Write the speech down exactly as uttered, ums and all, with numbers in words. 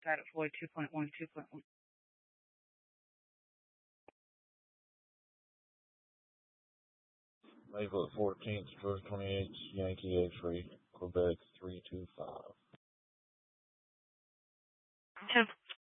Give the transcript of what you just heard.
Title Floyd two point one, two point one. Mayville fourteenth, Georgia twenty-eighth, Yankee X-ray, Quebec three two five. ten